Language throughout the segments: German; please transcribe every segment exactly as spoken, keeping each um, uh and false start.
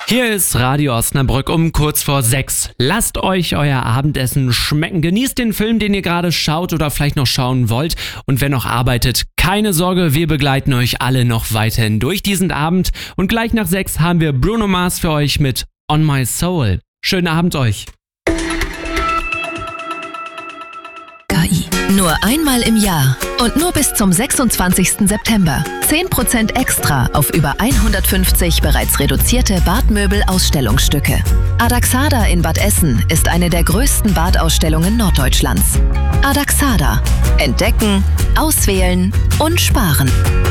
Hier ist Radio Osnabrück um kurz vor sechs. Lasst euch euer Abendessen schmecken. Genießt den Film, den ihr gerade schaut oder vielleicht noch schauen wollt. Und wer noch arbeitet, keine Sorge, wir begleiten euch alle noch weiterhin durch diesen Abend. Und gleich nach sechs haben wir Bruno Mars für euch mit On My Soul. Schönen Abend euch. K I. Nur einmal im Jahr und nur bis zum sechsundzwanzigsten September. zehn Prozent extra auf über hundertfünfzig bereits reduzierte Badmöbel-Ausstellungsstücke. Adaxada in Bad Essen ist eine der größten Badausstellungen Norddeutschlands. Adaxada. Entdecken, auswählen und sparen.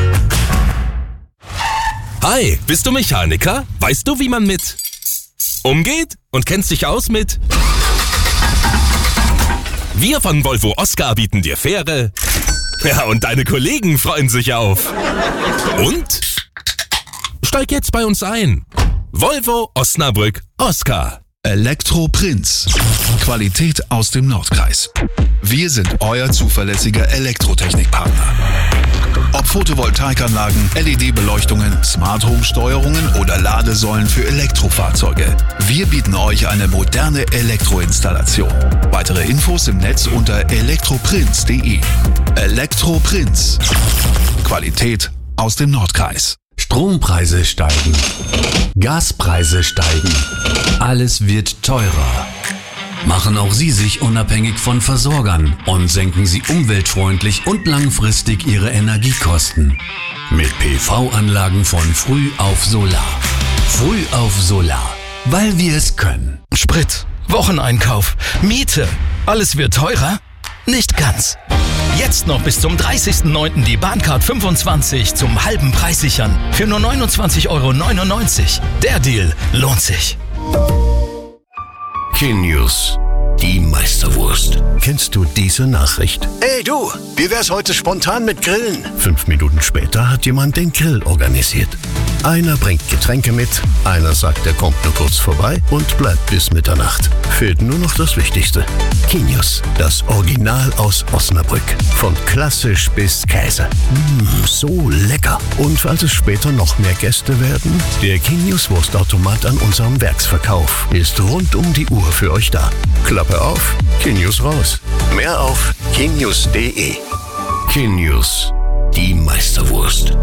Hi, bist du Mechaniker? Weißt du, wie man mit umgeht? Und kennst dich aus mit... Wir von Volvo Oscar bieten dir faire... Ja, und deine Kollegen freuen sich auf. Und? Steig jetzt bei uns ein. Volvo Osnabrück Oscar. Elektro Prinz. Qualität aus dem Nordkreis. Wir sind euer zuverlässiger Elektrotechnikpartner. Ob Photovoltaikanlagen, L E D-Beleuchtungen, Smart Home Steuerungen oder Ladesäulen für Elektrofahrzeuge. Wir bieten euch eine moderne Elektroinstallation. Weitere Infos im Netz unter elektroprinz punkt de. Elektro Prinz. Qualität aus dem Nordkreis. Strompreise steigen. Gaspreise steigen. Alles wird teurer. Machen auch Sie sich unabhängig von Versorgern und senken Sie umweltfreundlich und langfristig Ihre Energiekosten. Mit P V-Anlagen von Früh auf Solar. Früh auf Solar, weil wir es können. Sprit, Wocheneinkauf, Miete, alles wird teurer? Nicht ganz. Jetzt noch bis zum dreißigsten neunten die Bahncard fünfundzwanzig zum halben Preis sichern. Für nur neunundzwanzig Euro neunundneunzig. Der Deal lohnt sich. K-News, die Meisterwurst. Kennst du diese Nachricht? Hey du, wie wär's heute spontan mit Grillen? Fünf Minuten später hat jemand den Grill organisiert. Einer bringt Getränke mit, einer sagt, er kommt nur kurz vorbei und bleibt bis Mitternacht. Fehlt nur noch das Wichtigste. K-News, das Original aus Osnabrück. Von klassisch bis Käse. Mmh, so lecker. Und falls es später noch mehr Gäste werden, der K-News Wurstautomat an unserem Werksverkauf ist rund um die Uhr für euch da. Klappe auf, K-News raus. Mehr auf k news punkt de. K-News, die Meisterwurst.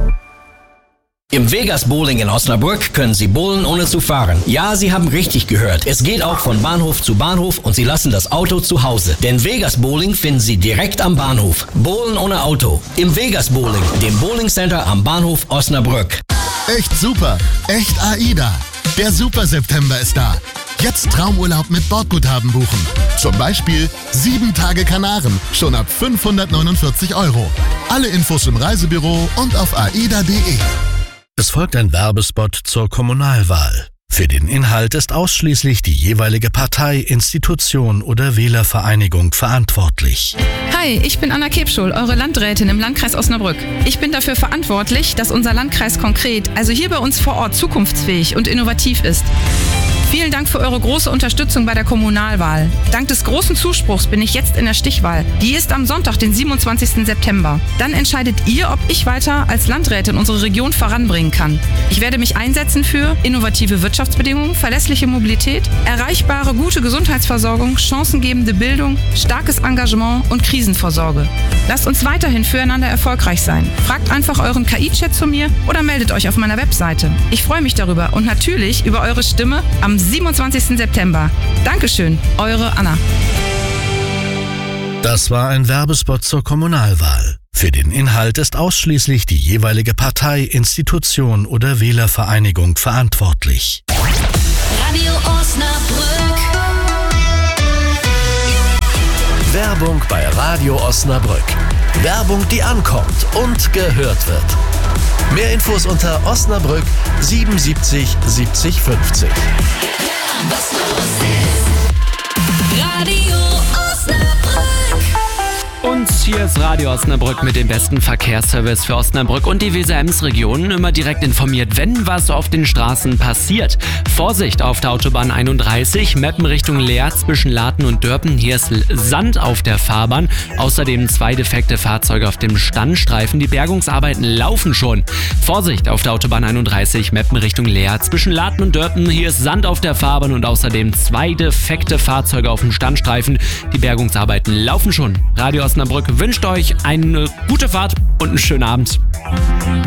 Im Vegas Bowling in Osnabrück können Sie bowlen, ohne zu fahren. Ja, Sie haben richtig gehört. Es geht auch von Bahnhof zu Bahnhof und Sie lassen das Auto zu Hause. Denn Vegas Bowling finden Sie direkt am Bahnhof. Bowlen ohne Auto. Im Vegas Bowling, dem Bowling Center am Bahnhof Osnabrück. Echt super. Echt AIDA. Der Super September ist da. Jetzt Traumurlaub mit Bordguthaben buchen. Zum Beispiel sieben Tage Kanaren, schon ab fünfhundertneunundvierzig Euro. Alle Infos im Reisebüro und auf aida punkt de. Es folgt ein Werbespot zur Kommunalwahl. Für den Inhalt ist ausschließlich die jeweilige Partei, Institution oder Wählervereinigung verantwortlich. Hi, ich bin Anna Kebschul, eure Landrätin im Landkreis Osnabrück. Ich bin dafür verantwortlich, dass unser Landkreis konkret, also hier bei uns vor Ort, zukunftsfähig und innovativ ist. Vielen Dank für eure große Unterstützung bei der Kommunalwahl. Dank des großen Zuspruchs bin ich jetzt in der Stichwahl. Die ist am Sonntag, den siebenundzwanzigsten September. Dann entscheidet ihr, ob ich weiter als Landrätin unsere Region voranbringen kann. Ich werde mich einsetzen für innovative Wirtschaftsbedingungen, verlässliche Mobilität, erreichbare, gute Gesundheitsversorgung, chancengebende Bildung, starkes Engagement und Krisenvorsorge. Lasst uns weiterhin füreinander erfolgreich sein. Fragt einfach euren K I-Chat zu mir oder meldet euch auf meiner Webseite. Ich freue mich darüber und natürlich über eure Stimme am siebenundzwanzigsten September. Dankeschön, eure Anna. Das war ein Werbespot zur Kommunalwahl. Für den Inhalt ist ausschließlich die jeweilige Partei, Institution oder Wählervereinigung verantwortlich. Radio Osnabrück. Werbung bei Radio Osnabrück. Werbung, die ankommt und gehört wird. Mehr Infos unter Osnabrück siebenundsiebzig siebzig fünfzig. Was los ist. Radio Osnabrück. Und Und hier ist Radio Osnabrück mit dem besten Verkehrsservice für Osnabrück und die Weser-Ems-Region. Immer direkt informiert, wenn was auf den Straßen passiert. Vorsicht auf der Autobahn einunddreißig, Meppen Richtung Leer zwischen Laten und Dörpen. Hier ist Sand auf der Fahrbahn. Außerdem zwei defekte Fahrzeuge auf dem Standstreifen. Die Bergungsarbeiten laufen schon. Vorsicht auf der Autobahn einunddreißig, Meppen Richtung Leer zwischen Laten und Dörpen. Hier ist Sand auf der Fahrbahn und außerdem zwei defekte Fahrzeuge auf dem Standstreifen. Die Bergungsarbeiten laufen schon. Radio Osnabrück wünscht euch eine gute Fahrt und einen schönen Abend.